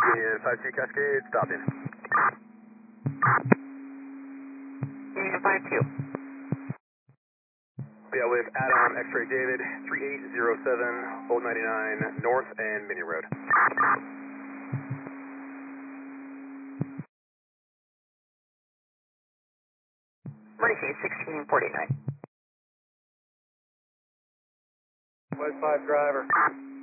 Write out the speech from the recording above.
Union 52 Cascade, stop in. Union 52. Yeah, with Adam X-Ray David, 3807 Old 99 North and Mini Road. Mercy 1649. West 5 driver.